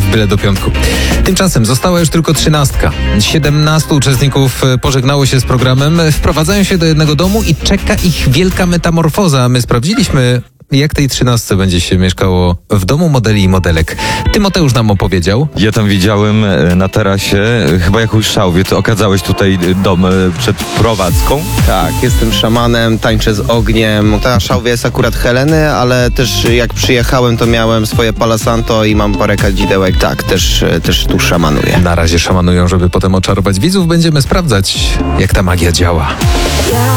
byle do piątku. Tymczasem została już tylko 13. 17 uczestników pożegnało się z programem, wprowadzają się do jednego domu i czeka ich wielka metamorfoza. My sprawdziliśmy, jak tej 13 będzie się mieszkało w domu modeli i modelek. Tymoteusz nam opowiedział. Ja tam widziałem na tarasie chyba jakąś szałwię. Ty okadzałeś tutaj dom przed prowadzką? Tak, jestem szamanem, tańczę z ogniem. Ta szałwia jest akurat Heleny, ale też jak przyjechałem, to miałem swoje Palo Santo i mam parę kadzidełek. Tak, też tu szamanuję. Na razie szamanują, żeby potem oczarować widzów. Będziemy sprawdzać, jak ta magia działa.